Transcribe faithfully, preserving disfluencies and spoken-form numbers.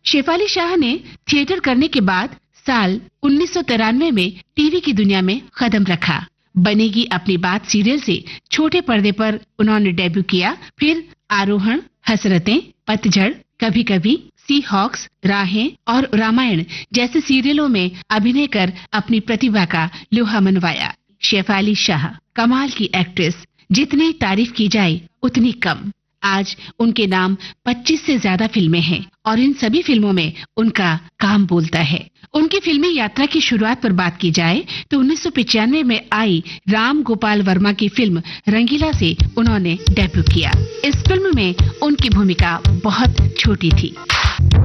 शेफाली शाह ने थिएटर करने के बाद साल उन्नीस सौ तिरानवे में टीवी की दुनिया में कदम रखा। बनेगी अपनी बात सीरियल से छोटे पर्दे पर उन्होंने डेब्यू किया। फिर आरोहण, हसरतें, पतझड़, कभी कभी, सी हॉक्स, राहें और रामायण जैसे सीरियलों में अभिनय कर अपनी प्रतिभा का लोहा मनवाया। शेफाली शाह कमाल की एक्ट्रेस, जितनी तारीफ की जाए उतनी कम। आज उनके नाम पच्चीस से ज्यादा फिल्में हैं और इन सभी फिल्मों में उनका काम बोलता है। उनकी फिल्मी यात्रा की शुरुआत पर बात की जाए तो उन्नीस सौ पचानवे में आई राम गोपाल वर्मा की फिल्म रंगीला से उन्होंने डेब्यू किया। इस फिल्म में उनकी भूमिका बहुत छोटी थी।